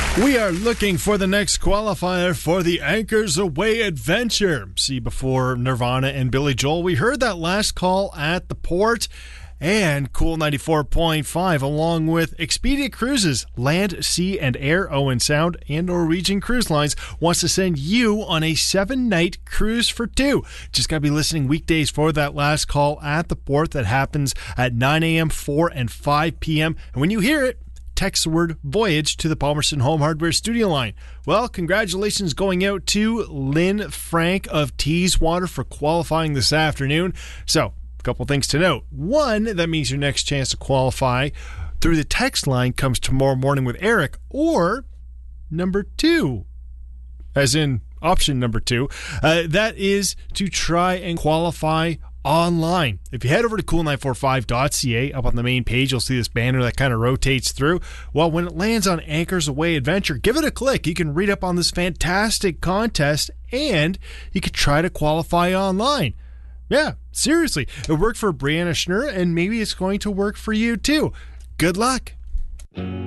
We are looking for the next qualifier for the Anchors Away adventure. See, before Nirvana and Billy Joel, we heard that last call at the port. And Cool 94.5, along with Expedia Cruises, Land, Sea, and Air, Owen Sound, and Norwegian Cruise Lines, wants to send you on a 7-night cruise for 2. Just got to be listening weekdays for that last call at the port that happens at 9 a.m., 4 and 5 p.m. And when you hear it, text the word voyage to the Palmerston Home Hardware studio line. Well, congratulations going out to Lynn Frank of Teeswater for qualifying this afternoon. So, a couple things to note. One, that means your next chance to qualify through the text line comes tomorrow morning with Eric, or number 2, as in option number 2, that is to try and qualify online. If you head over to cool945.ca, up on the main page, you'll see this banner that kind of rotates through. Well, when it lands on Anchors Away Adventure, give it a click. You can read up on this fantastic contest, and you can try to qualify online. Yeah, seriously. It worked for Brianna Schnur, and maybe it's going to work for you too. Good luck.